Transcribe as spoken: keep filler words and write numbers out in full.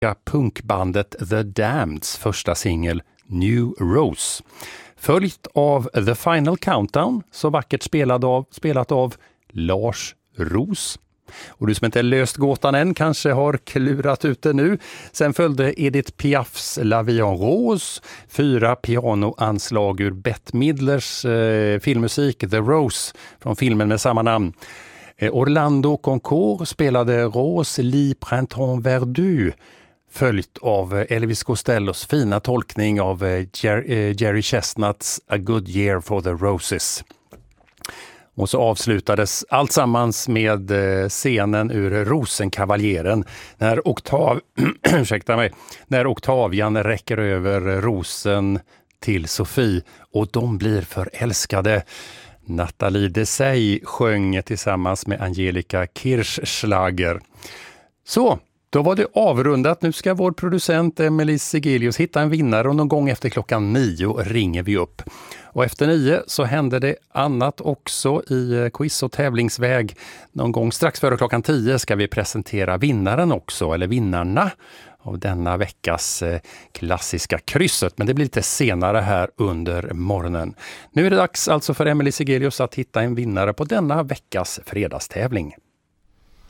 punkbandet The Damneds första singel New Rose. Följt av The Final Countdown, så vackert spelad av, spelat av Lars Roos. Och du som inte är löst gåtan än kanske har klurat ut det nu. Sen följde Edith Piafs La Vie en Rose, fyra pianoanslag ur Bette Midlers eh, filmmusik The Rose från filmen med samma namn. Eh, Orlando Concours spelade Rose Li Printemps Verdu, följt av Elvis Costellos fina tolkning av eh, Jer- eh, Jerry Chestnuts A Good Year for the Roses. Och så avslutades allt sammans med scenen ur Rosenkavaljeren när Oktav, ursäkta mig, när Octavian räcker över rosen till Sofie och de blir förälskade. Nathalie Dessay sjöng tillsammans med Angelica Kirchschlager. Så, då var det avrundat. Nu ska vår producent Emily Sigelius hitta en vinnare och någon gång efter klockan nio ringer vi upp. Och efter nio så hände det annat också i quiz- och tävlingsväg. Någon gång strax före klockan tio ska vi presentera vinnaren också, eller vinnarna av denna veckas klassiska krysset. Men det blir lite senare här under morgonen. Nu är det dags alltså för Emily Sigelius att hitta en vinnare på denna veckas fredagstävling.